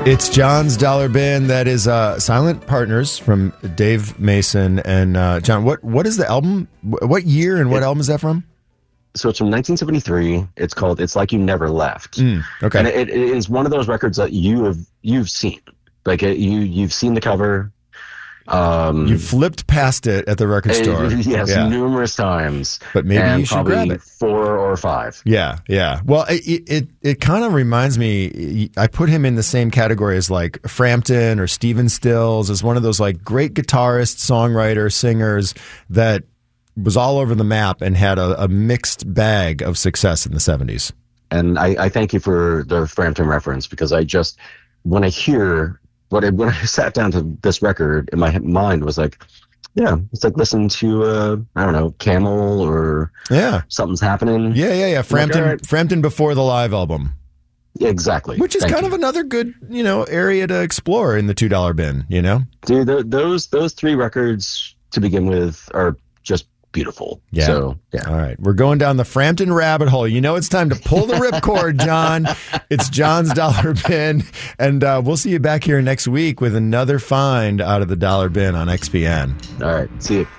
It's John's Dollar Bin. That is Silent Partners from Dave Mason and John. What is the album? What year and what album is that from? So it's from 1973. It's called "It's Like You Never Left." Okay, and it is one of those records that you've seen. Like you've seen the cover. You flipped past it at the record store. Yes, numerous times. But maybe you should grab it. 4 or 5. Yeah. Well, it kind of reminds me. I put him in the same category as like Frampton or Stephen Stills, as one of those like great guitarists, songwriters, singers that was all over the map and had a mixed bag of success in the 70s. And I thank you for the Frampton reference, because when I sat down to this record, in my mind was like, it's like listening to I don't know, Camel or Something's Happening. Yeah. Frampton, like, right. Frampton before the live album. Yeah, exactly. Which is kind of another good, area to explore in the $2 bin, Dude, those 3 records to begin with are just beautiful. Yeah. So, yeah. All right. We're going down the Frampton rabbit hole. It's time to pull the ripcord, John. It's John's Dollar Bin. And we'll see you back here next week with another find out of the Dollar Bin on XPN. All right. See you.